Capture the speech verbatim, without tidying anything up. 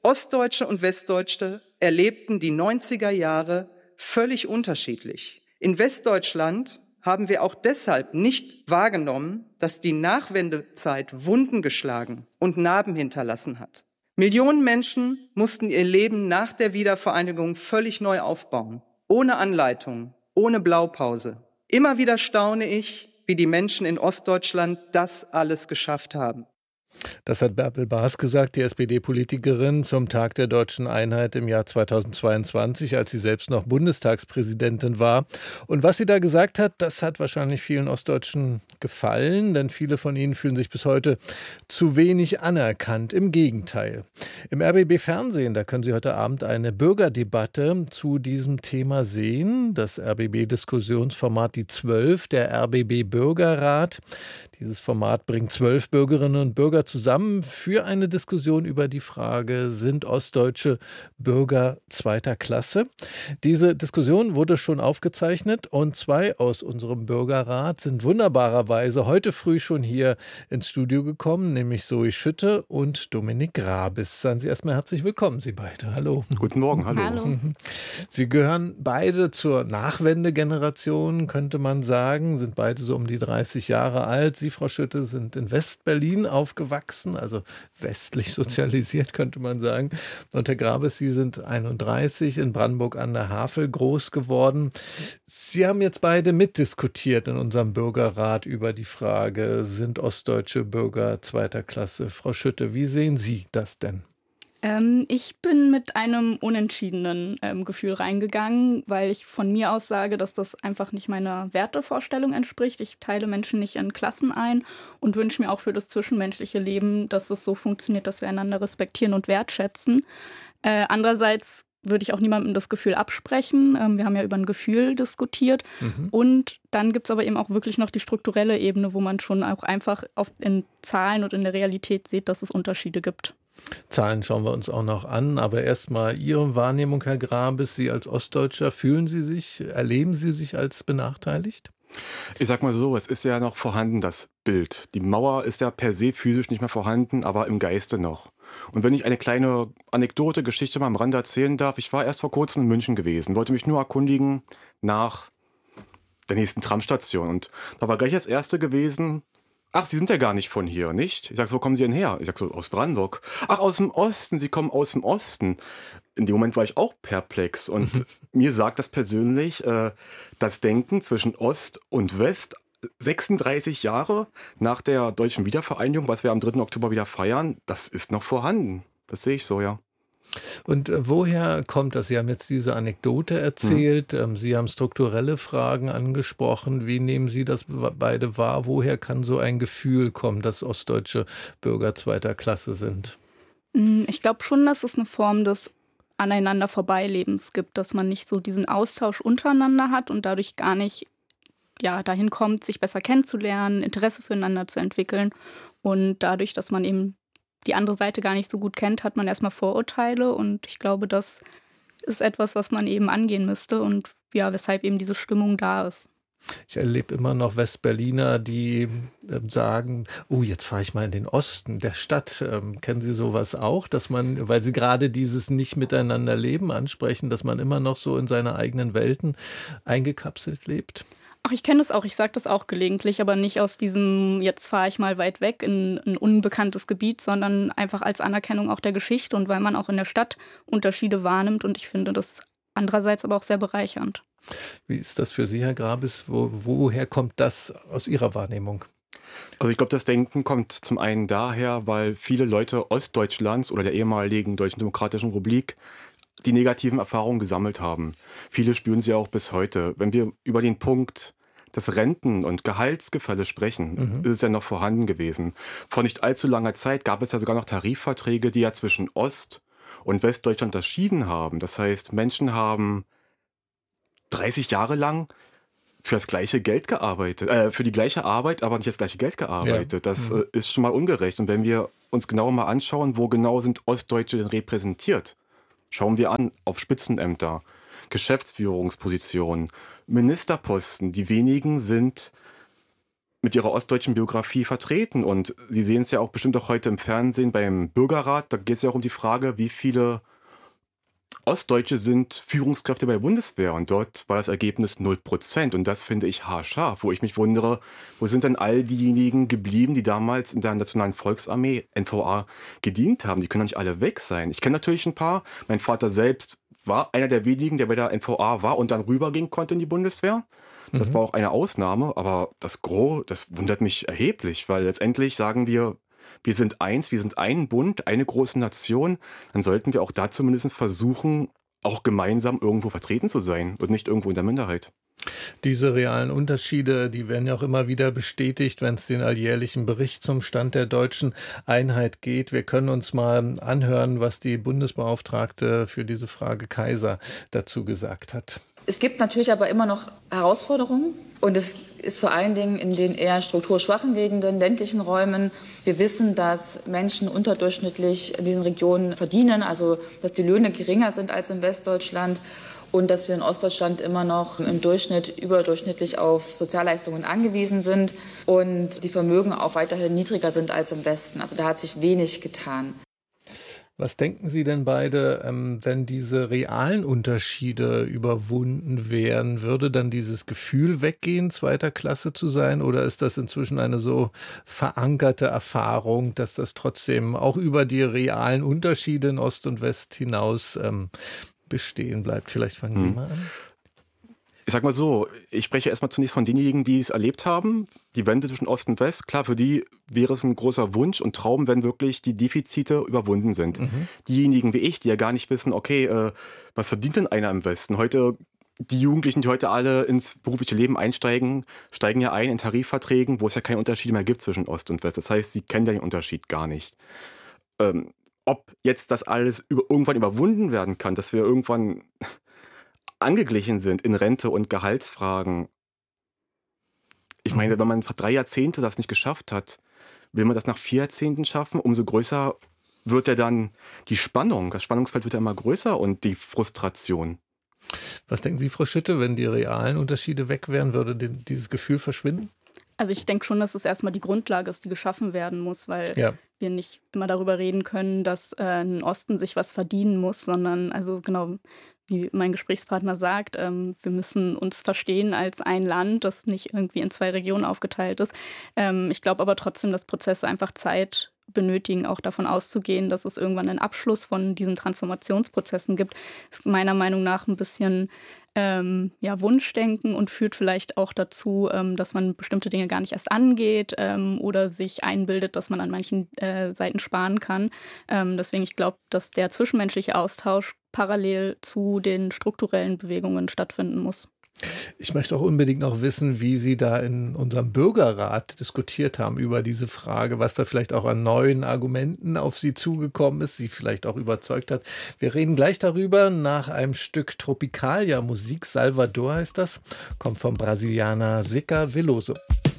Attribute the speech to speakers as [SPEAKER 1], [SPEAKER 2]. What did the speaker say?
[SPEAKER 1] Ostdeutsche und Westdeutsche erlebten die neunziger Jahre völlig unterschiedlich. In Westdeutschland haben wir auch deshalb nicht wahrgenommen, dass die Nachwendezeit Wunden geschlagen und Narben hinterlassen hat. Millionen Menschen mussten ihr Leben nach der Wiedervereinigung völlig neu aufbauen, ohne Anleitung, ohne Blaupause. Immer wieder staune ich, wie die Menschen in Ostdeutschland das alles geschafft haben.
[SPEAKER 2] Das hat Bärbel Baas gesagt, die S P D-Politikerin, zum Tag der Deutschen Einheit im Jahr zweitausendzweiundzwanzig, als sie selbst noch Bundestagspräsidentin war. Und was sie da gesagt hat, das hat wahrscheinlich vielen Ostdeutschen gefallen, denn viele von ihnen fühlen sich bis heute zu wenig anerkannt. Im Gegenteil. Im R B B-Fernsehen, da können Sie heute Abend eine Bürgerdebatte zu diesem Thema sehen. Das R B B-Diskussionsformat Die Zwölf, der R B B-Bürgerrat. Dieses Format bringt zwölf Bürgerinnen und Bürger zusammen für eine Diskussion über die Frage, sind ostdeutsche Bürger zweiter Klasse? Diese Diskussion wurde schon aufgezeichnet und zwei aus unserem Bürgerrat sind wunderbarerweise heute früh schon hier ins Studio gekommen, nämlich Zoe Schütte und Dominik Grabis. Seien Sie erstmal herzlich willkommen, Sie beide. Hallo.
[SPEAKER 3] Guten Morgen, hallo.
[SPEAKER 4] Hallo.
[SPEAKER 2] Sie gehören beide zur Nachwendegeneration, könnte man sagen, sind beide so um die dreißig Jahre alt. Sie, Frau Schütte, sind in West-Berlin aufgewachsen, also westlich sozialisiert, könnte man sagen. Und Herr Grabis, Sie sind einunddreißig, in Brandenburg an der Havel groß geworden. Sie haben jetzt beide mitdiskutiert in unserem Bürgerrat über die Frage, sind ostdeutsche Bürger zweiter Klasse? Frau Schütte, wie sehen Sie das denn?
[SPEAKER 4] Ähm, ich bin mit einem unentschiedenen ähm, Gefühl reingegangen, weil ich von mir aus sage, dass das einfach nicht meiner Wertevorstellung entspricht. Ich teile Menschen nicht in Klassen ein und wünsche mir auch für das zwischenmenschliche Leben, dass es so funktioniert, dass wir einander respektieren und wertschätzen. Äh, andererseits würde ich auch niemandem das Gefühl absprechen. Ähm, wir haben ja über ein Gefühl diskutiert. Mhm. Und dann gibt es aber eben auch wirklich noch die strukturelle Ebene, wo man schon auch einfach auf, in Zahlen und in der Realität sieht, dass es Unterschiede gibt.
[SPEAKER 2] Zahlen schauen wir uns auch noch an, aber erstmal Ihre Wahrnehmung, Herr Grabis, Sie als Ostdeutscher, fühlen Sie sich, erleben Sie sich als benachteiligt?
[SPEAKER 3] Ich sag mal so, es ist ja noch vorhanden, das Bild. Die Mauer ist ja per se physisch nicht mehr vorhanden, aber im Geiste noch. Und wenn ich eine kleine Anekdote, Geschichte mal am Rande erzählen darf, ich war erst vor kurzem in München gewesen, wollte mich nur erkundigen nach der nächsten Tramstation. Und da war gleich das Erste gewesen: Ach, Sie sind ja gar nicht von hier, nicht? Ich sag so, wo kommen Sie denn her? Ich sag so, aus Brandenburg. Ach, aus dem Osten, Sie kommen aus dem Osten. In dem Moment war ich auch perplex und mir sagt das persönlich, äh, das Denken zwischen Ost und West, sechsunddreißig Jahre nach der deutschen Wiedervereinigung, was wir am dritten Oktober wieder feiern, das ist noch vorhanden. Das sehe ich so, ja.
[SPEAKER 2] Und äh, woher kommt das? Sie haben jetzt diese Anekdote erzählt, hm. ähm, Sie haben strukturelle Fragen angesprochen. Wie nehmen Sie das beide wahr? Woher kann so ein Gefühl kommen, dass ostdeutsche Bürger zweiter Klasse sind?
[SPEAKER 4] Ich glaube schon, dass es eine Form des aneinander Vorbeilebens gibt, dass man nicht so diesen Austausch untereinander hat und dadurch gar nicht ja, dahin kommt, sich besser kennenzulernen, Interesse füreinander zu entwickeln. Und dadurch, dass man eben die andere Seite gar nicht so gut kennt, hat man erstmal Vorurteile. Und ich glaube, das ist etwas, was man eben angehen müsste und ja, weshalb eben diese Stimmung da ist.
[SPEAKER 2] Ich erlebe immer noch Westberliner, die äh, sagen, oh, jetzt fahre ich mal in den Osten der Stadt. Ähm, kennen Sie sowas auch, dass man, weil Sie gerade dieses Nicht-Miteinander-Leben ansprechen, dass man immer noch so in seine eigenen Welten eingekapselt lebt?
[SPEAKER 4] Ach, ich kenne das auch. Ich sage das auch gelegentlich, aber nicht aus diesem, jetzt fahre ich mal weit weg in ein unbekanntes Gebiet, sondern einfach als Anerkennung auch der Geschichte und weil man auch in der Stadt Unterschiede wahrnimmt. Und ich finde das andererseits aber auch sehr bereichernd.
[SPEAKER 2] Wie ist das für Sie, Herr Grabis? Wo, woher kommt das aus Ihrer Wahrnehmung?
[SPEAKER 3] Also ich glaube, das Denken kommt zum einen daher, weil viele Leute Ostdeutschlands oder der ehemaligen Deutschen Demokratischen Republik die negativen Erfahrungen gesammelt haben. Viele spüren sie auch bis heute. Wenn wir über den Punkt des Renten- und Gehaltsgefälles sprechen, mhm. ist es ja noch vorhanden gewesen. Vor nicht allzu langer Zeit gab es ja sogar noch Tarifverträge, die ja zwischen Ost- und Westdeutschland unterschieden haben. Das heißt, Menschen haben dreißig Jahre lang für das gleiche Geld gearbeitet, äh, für die gleiche Arbeit, aber nicht das gleiche Geld gearbeitet. Ja. Das mhm. äh, ist schon mal ungerecht. Und wenn wir uns genauer mal anschauen, wo genau sind Ostdeutsche denn repräsentiert, schauen wir an auf Spitzenämter, Geschäftsführungspositionen, Ministerposten. Die wenigen sind mit ihrer ostdeutschen Biografie vertreten. Und Sie sehen es ja auch bestimmt auch heute im Fernsehen beim Bürgerrat. Da geht es ja auch um die Frage, wie viele Ostdeutsche sind Führungskräfte bei der Bundeswehr. Und dort war das Ergebnis null Prozent. Und das finde ich haarscharf, wo ich mich wundere, wo sind denn all diejenigen geblieben, die damals in der Nationalen Volksarmee, N V A, gedient haben? Die können doch nicht alle weg sein. Ich kenne natürlich ein paar. Mein Vater selbst war einer der wenigen, der bei der N V A war und dann rübergehen konnte in die Bundeswehr. Das
[SPEAKER 2] Mhm.
[SPEAKER 3] war auch eine Ausnahme, aber das Gros, das wundert mich erheblich, weil letztendlich sagen wir, wir sind eins, wir sind ein Bund, eine große Nation, dann sollten wir auch da zumindest versuchen, auch gemeinsam irgendwo vertreten zu sein und nicht irgendwo in der Minderheit.
[SPEAKER 2] Diese realen Unterschiede, die werden ja auch immer wieder bestätigt, wenn es den alljährlichen Bericht zum Stand der deutschen Einheit geht. Wir können uns mal anhören, was die Bundesbeauftragte für diese Frage Kaiser dazu gesagt hat.
[SPEAKER 5] Es gibt natürlich aber immer noch Herausforderungen und es ist vor allen Dingen in den eher strukturschwachen Gegenden, ländlichen Räumen. Wir wissen, dass Menschen unterdurchschnittlich in diesen Regionen verdienen, also dass die Löhne geringer sind als in Westdeutschland und dass wir in Ostdeutschland immer noch im Durchschnitt überdurchschnittlich auf Sozialleistungen angewiesen sind und die Vermögen auch weiterhin niedriger sind als im Westen. Also da hat sich wenig getan.
[SPEAKER 2] Was denken Sie denn beide, ähm, wenn diese realen Unterschiede überwunden wären? Würde dann dieses Gefühl weggehen, zweiter Klasse zu sein? Oder ist das inzwischen eine so verankerte Erfahrung, dass das trotzdem auch über die realen Unterschiede in Ost und West hinaus ähm, bestehen bleibt? Vielleicht fangen Sie
[SPEAKER 3] Hm.
[SPEAKER 2] mal an.
[SPEAKER 3] Ich sag mal so, ich spreche erstmal zunächst von denjenigen, die es erlebt haben. Die Wende zwischen Ost und West, klar, für die wäre es ein großer Wunsch und Traum, wenn wirklich die Defizite überwunden sind.
[SPEAKER 2] Mhm.
[SPEAKER 3] Diejenigen wie ich, die ja gar nicht wissen, okay, äh, was verdient denn einer im Westen? Heute, die Jugendlichen, die heute alle ins berufliche Leben einsteigen, steigen ja ein in Tarifverträgen, wo es ja keine Unterschiede mehr gibt zwischen Ost und West. Das heißt, sie kennen ja den Unterschied gar nicht. Ähm, ob jetzt das alles über, irgendwann überwunden werden kann, dass wir irgendwann angeglichen sind in Rente und Gehaltsfragen. Ich meine,
[SPEAKER 2] Mhm.
[SPEAKER 3] wenn man vor drei Jahrzehnte das nicht geschafft hat, will man das nach vier Jahrzehnten schaffen? Umso größer wird ja dann die Spannung. Das Spannungsfeld wird ja immer größer und die Frustration.
[SPEAKER 2] Was denken Sie, Frau Schütte, wenn die realen Unterschiede weg wären, würde die, dieses Gefühl verschwinden?
[SPEAKER 4] Also ich denke schon, dass es erstmal die Grundlage ist, die geschaffen werden muss, weil
[SPEAKER 2] Ja.
[SPEAKER 4] wir nicht immer darüber reden können, dass äh, ein Osten sich was verdienen muss, sondern also genau, wie mein Gesprächspartner sagt, ähm, wir müssen uns verstehen als ein Land, das nicht irgendwie in zwei Regionen aufgeteilt ist. Ähm, ich glaube aber trotzdem, dass Prozesse einfach Zeit benötigen, auch davon auszugehen, dass es irgendwann einen Abschluss von diesen Transformationsprozessen gibt, ist meiner Meinung nach ein bisschen ähm, ja, Wunschdenken und führt vielleicht auch dazu, ähm, dass man bestimmte Dinge gar nicht erst angeht ähm, oder sich einbildet, dass man an manchen äh, Seiten sparen kann. Ähm, deswegen, ich glaube, dass der zwischenmenschliche Austausch parallel zu den strukturellen Bewegungen stattfinden muss.
[SPEAKER 2] Ich möchte auch unbedingt noch wissen, wie Sie da in unserem Bürgerrat diskutiert haben über diese Frage, was da vielleicht auch an neuen Argumenten auf Sie zugekommen ist, Sie vielleicht auch überzeugt hat. Wir reden gleich darüber nach einem Stück Tropicalia Musik. Salvador heißt das, kommt vom Brasilianer Zeca Veloso.